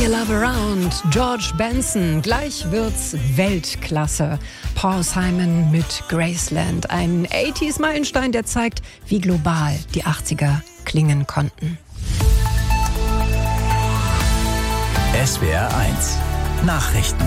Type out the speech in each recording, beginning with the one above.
Your Love Around, George Benson, gleich wird's Weltklasse. Paul Simon mit Graceland, ein 80s-Meilenstein, der zeigt, wie global die 80er klingen konnten. SWR 1 Nachrichten.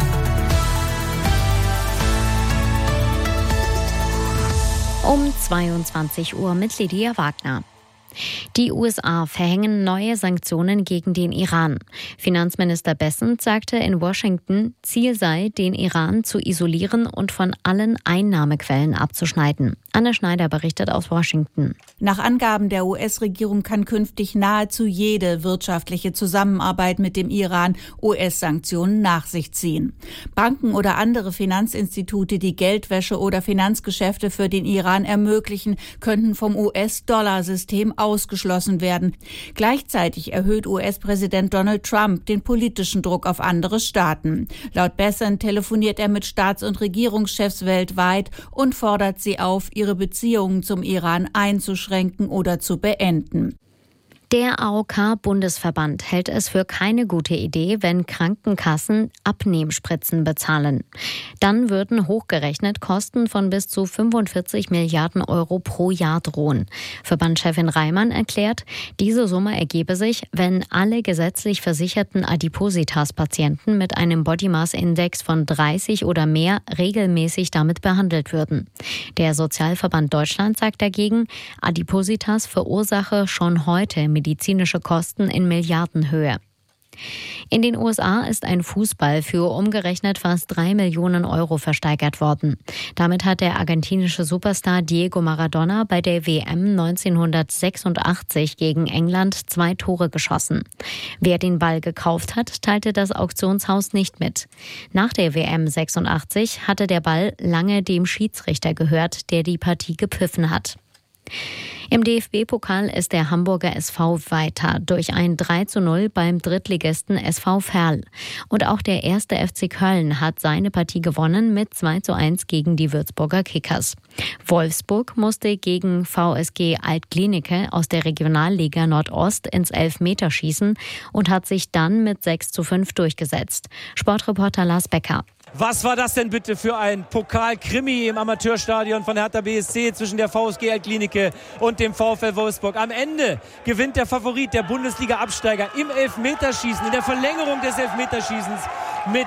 Um 22 Uhr mit Lydia Wagner. Die USA verhängen neue Sanktionen gegen den Iran. Finanzminister Bessent sagte in Washington, Ziel sei, den Iran zu isolieren und von allen Einnahmequellen abzuschneiden. Anne Schneider berichtet aus Washington. Nach Angaben der US-Regierung kann künftig nahezu jede wirtschaftliche Zusammenarbeit mit dem Iran US-Sanktionen nach sich ziehen. Banken oder andere Finanzinstitute, die Geldwäsche oder Finanzgeschäfte für den Iran ermöglichen, könnten vom US-Dollar-System ausgeschlossen werden. Gleichzeitig erhöht US-Präsident Donald Trump den politischen Druck auf andere Staaten. Laut Bessent telefoniert er mit Staats- und Regierungschefs weltweit und fordert sie auf, ihre Beziehungen zum Iran einzuschränken oder zu beenden. Der AOK-Bundesverband hält es für keine gute Idee, wenn Krankenkassen Abnehmspritzen bezahlen. Dann würden hochgerechnet Kosten von bis zu 45 Milliarden Euro pro Jahr drohen. Verbandschefin Reimann erklärt, diese Summe ergebe sich, wenn alle gesetzlich versicherten Adipositas-Patienten mit einem Body Mass Index von 30 oder mehr regelmäßig damit behandelt würden. Der Sozialverband Deutschland sagt dagegen, Adipositas verursache schon heute medizinische Kosten in Milliardenhöhe. In den USA ist ein Fußball für umgerechnet fast 3 Millionen Euro versteigert worden. Damit hat der argentinische Superstar Diego Maradona bei der WM 1986 gegen England 2 Tore geschossen. Wer den Ball gekauft hat, teilte das Auktionshaus nicht mit. Nach der WM 86 hatte der Ball lange dem Schiedsrichter gehört, der die Partie gepfiffen hat. Im DFB-Pokal ist der Hamburger SV weiter durch ein 3:0 beim Drittligisten SV Verl. Und auch der 1. FC Köln hat seine Partie gewonnen mit 2:1 gegen die Würzburger Kickers. Wolfsburg musste gegen VSG Alt-Glienicke aus der Regionalliga Nordost ins Elfmeterschießen und hat sich dann mit 6:5 durchgesetzt. Sportreporter Lars Becker. Was war das denn bitte für ein Pokal-Krimi im Amateurstadion von Hertha BSC zwischen der VSG Alt-Glienicke und dem VfL Wolfsburg? Am Ende gewinnt der Favorit, der Bundesliga-Absteiger, im Elfmeterschießen, in der Verlängerung des Elfmeterschießens mit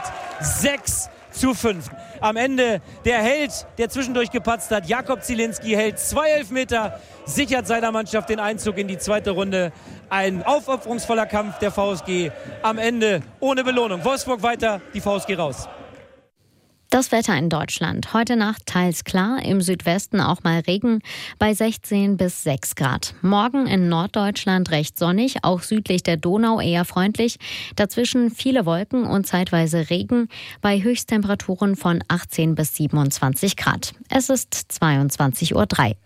6:5. Am Ende der Held, der zwischendurch gepatzt hat, Jakob Zielinski, hält 2 Elfmeter, sichert seiner Mannschaft den Einzug in die zweite Runde. Ein aufopferungsvoller Kampf der VSG, am Ende ohne Belohnung. Wolfsburg weiter, die VSG raus. Das Wetter in Deutschland. Heute Nacht teils klar, im Südwesten auch mal Regen bei 16 bis 6 Grad. Morgen in Norddeutschland recht sonnig, auch südlich der Donau eher freundlich. Dazwischen viele Wolken und zeitweise Regen bei Höchsttemperaturen von 18 bis 27 Grad. Es ist 22:03 Uhr.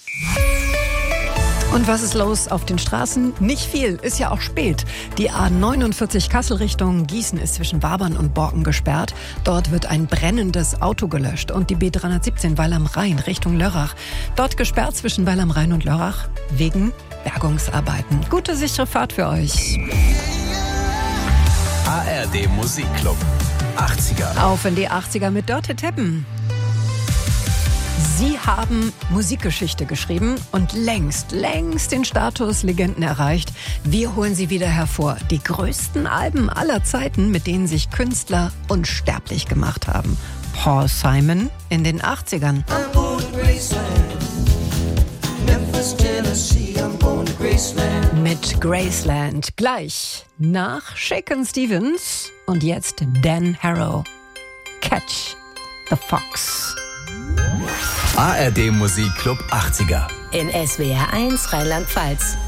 Und was ist los auf den Straßen? Nicht viel, ist ja auch spät. Die A49 Kassel Richtung Gießen ist zwischen Wabern und Borken gesperrt. Dort wird ein brennendes Auto gelöscht. Und die B317 Weil am Rhein Richtung Lörrach. Dort gesperrt zwischen Weil am Rhein und Lörrach wegen Bergungsarbeiten. Gute, sichere Fahrt für euch. ARD Musikclub 80er. Auf in die 80er mit Dörte Teppen. Sie haben Musikgeschichte geschrieben und längst den Status Legenden erreicht. Wir holen sie wieder hervor. Die größten Alben aller Zeiten, mit denen sich Künstler unsterblich gemacht haben. Paul Simon in den 80ern. Mit Graceland. Gleich nach Shakin' Stevens und jetzt Dan Harrow. Catch the Fox. ARD Musikclub 80er. In SWR 1 Rheinland-Pfalz.